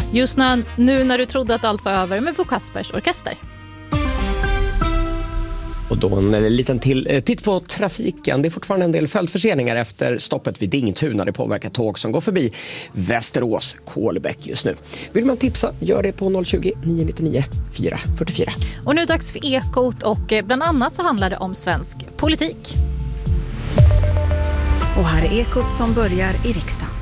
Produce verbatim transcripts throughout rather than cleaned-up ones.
Just när, nu när du trodde att allt var över med Bo Kaspers Orkester. Och då en liten till, titt på trafiken. Det är fortfarande en del följdförseningar efter stoppet vid Dingtuna. Det påverkar tåg som går förbi Västerås Kolbäck just nu. Vill man tipsa, gör det på noll tjugo, nio nio nio, fyra fyra fyra. Och nu är det dags för Ekot och bland annat så handlar det om svensk politik. Och här är Ekot som börjar i riksdagen.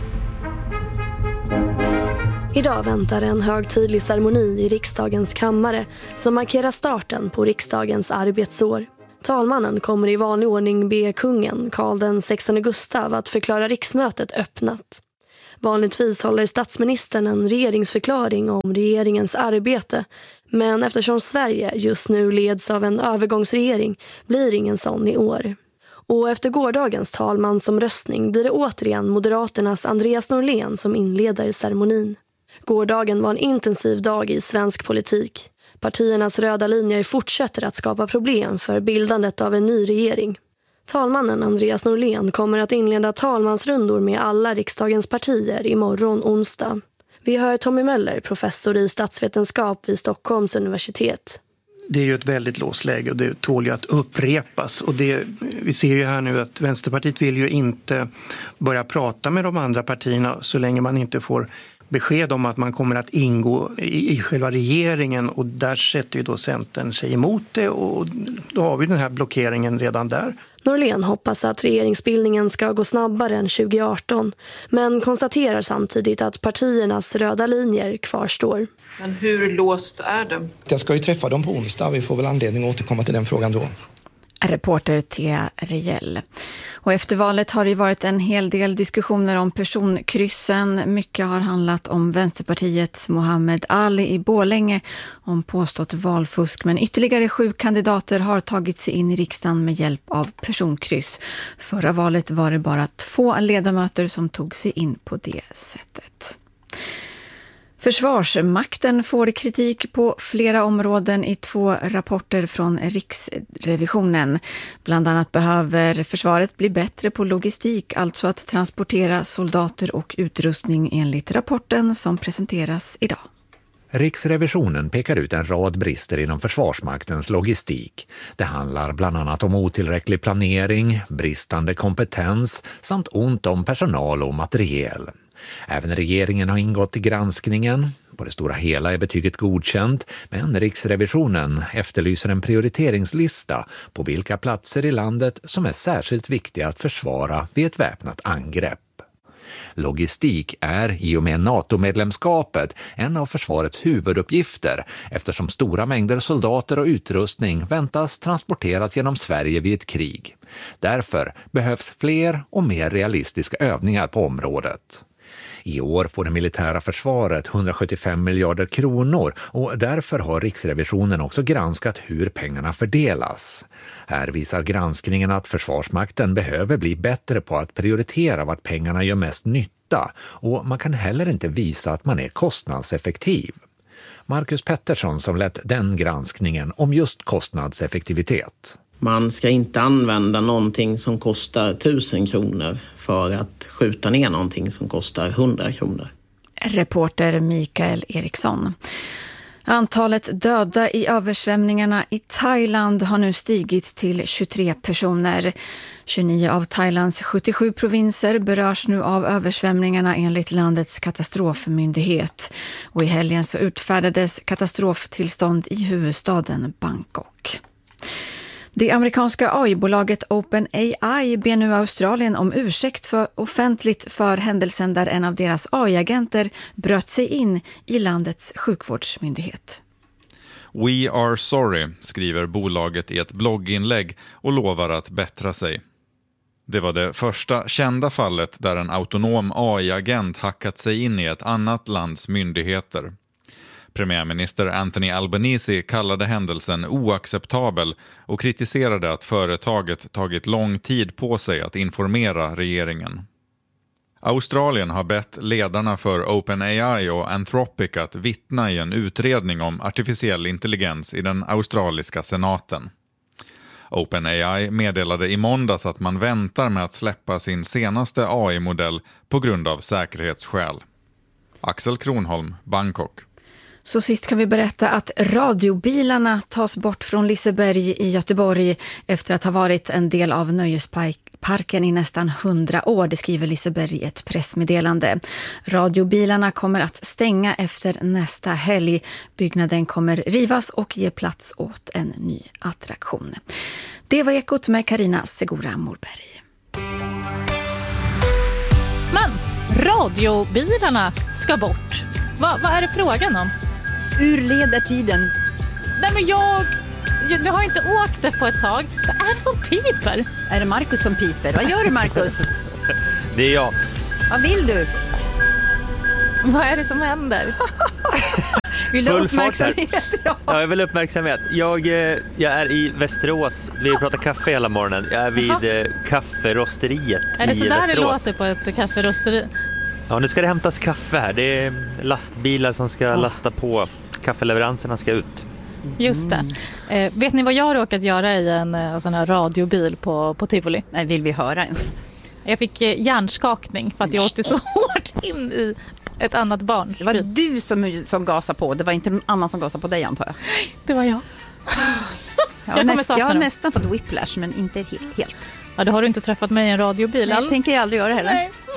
Idag väntar en högtidlig ceremoni i riksdagens kammare som markerar starten på riksdagens arbetsår. Talmannen kommer i vanlig ordning be kungen, Karl den sextonde Gustav, att förklara riksmötet öppnat. Vanligtvis håller statsministern en regeringsförklaring om regeringens arbete, men eftersom Sverige just nu leds av en övergångsregering blir ingen sån i år. Och efter gårdagens talmansomröstning blir det återigen Moderaternas Andreas Norlén som inleder ceremonin. Gårdagen var en intensiv dag i svensk politik. Partiernas röda linjer fortsätter att skapa problem för bildandet av en ny regering. Talmannen Andreas Norlén kommer att inleda talmansrundor med alla riksdagens partier imorgon onsdag. Vi hör Tommy Möller, professor i statsvetenskap vid Stockholms universitet. Det är ju ett väldigt låst läge och det tål ju att upprepas. Och det, vi ser ju här nu att Vänsterpartiet vill ju inte börja prata med de andra partierna så länge man inte får besked om att man kommer att ingå i, i själva regeringen, och där sätter ju då Centern sig emot det, och då har vi den här blockeringen redan där. Norlén hoppas att regeringsbildningen ska gå snabbare än tjugo arton, men konstaterar samtidigt att partiernas röda linjer kvarstår. Men hur låst är det? Jag ska ju träffa dem på onsdag, vi får väl anledning att återkomma till den frågan då. Reporter Thea Rejell. Och efter valet har det varit en hel del diskussioner om personkryssen. Mycket har handlat om Vänsterpartiets Mohammed Ali i Borlänge om påstått valfusk. Men ytterligare sju kandidater har tagit sig in i riksdagen med hjälp av personkryss. Förra valet var det bara två ledamöter som tog sig in på det sättet. Försvarsmakten får kritik på flera områden i två rapporter från Riksrevisionen. Bland annat behöver försvaret bli bättre på logistik, alltså att transportera soldater och utrustning enligt rapporten som presenteras idag. Riksrevisionen pekar ut en rad brister inom Försvarsmaktens logistik. Det handlar bland annat om otillräcklig planering, bristande kompetens samt ont om personal och materiel. Även regeringen har ingått i granskningen. På det stora hela är betyget godkänt, men Riksrevisionen efterlyser en prioriteringslista på vilka platser i landet som är särskilt viktiga att försvara vid ett väpnat angrepp. Logistik är i och med NATO-medlemskapet en av försvarets huvuduppgifter eftersom stora mängder soldater och utrustning väntas transporteras genom Sverige vid ett krig. Därför behövs fler och mer realistiska övningar på området. I år får det militära försvaret hundrasjuttiofem miljarder kronor och därför har Riksrevisionen också granskat hur pengarna fördelas. Här visar granskningen att Försvarsmakten behöver bli bättre på att prioritera vart pengarna gör mest nytta, och man kan heller inte visa att man är kostnadseffektiv. Marcus Pettersson som lett den granskningen om just kostnadseffektivitet. Man ska inte använda någonting som kostar tusen kronor för att skjuta ner någonting som kostar hundra kronor. Reporter Mikael Eriksson. Antalet döda i översvämningarna i Thailand har nu stigit till tjugotre personer. tjugonio av Thailands sjuttiosju provinser berörs nu av översvämningarna enligt landets katastrofmyndighet. Och i helgen så utfärdades katastroftillstånd i huvudstaden Bangkok. Det amerikanska A I-bolaget OpenAI ber nu Australien om ursäkt för offentligt för händelsen där en av deras A I-agenter bröt sig in i landets sjukvårdsmyndighet. We are sorry, skriver bolaget i ett blogginlägg och lovar att bättra sig. Det var det första kända fallet där en autonom A I-agent hackat sig in i ett annat lands myndigheter. Premiärminister Anthony Albanese kallade händelsen oacceptabel och kritiserade att företaget tagit lång tid på sig att informera regeringen. Australien har bett ledarna för OpenAI och Anthropic att vittna i en utredning om artificiell intelligens i den australiska senaten. OpenAI meddelade i måndags att man väntar med att släppa sin senaste A I-modell på grund av säkerhetsskäl. Axel Kronholm, Bangkok. Så sist kan vi berätta att radiobilarna tas bort från Liseberg i Göteborg efter att ha varit en del av nöjesparken i nästan hundra år, det skriver Liseberg i ett pressmeddelande. Radiobilarna kommer att stänga efter nästa helg. Byggnaden kommer rivas och ge plats åt en ny attraktion. Det var Ekot med Carina Segura Morberg. Men radiobilarna ska bort. Va, vad är det frågan om? Ur leder tiden. Nej men jag, jag, jag har inte åkt det på ett tag. Vad är det som piper? Är det Marcus som piper? Vad gör du, Marcus? Det är jag. Vad vill du? Vad är det som händer? Vill du uppmärksamhet? Ja. ja, jag vill uppmärksamhet. Jag, jag är i Västerås. Vi pratar kaffe hela morgonen. Jag är vid Aha. kafferosteriet Är det i så där Västerås. Det låter på ett kafferosteri? Ja, nu ska det hämtas kaffe här. Det är lastbilar som ska oh. lasta på. Kaffeleveranserna ska ut. Just det. Eh, vet ni vad jag har råkat göra i en eh, sån här radiobil på, på Tivoli? Nej, vill vi höra ens? Jag fick eh, hjärnskakning för att jag åkte så hårt in i ett annat barn. Det var du som, som gasade på. Det var inte någon annan som gasade på dig, antar jag. Det var jag. Jag har, näst, jag har nästan fått whiplash, men inte helt. Ja, då har du inte träffat mig i en radiobil. Nej, jag tänker jag aldrig göra heller. Nej.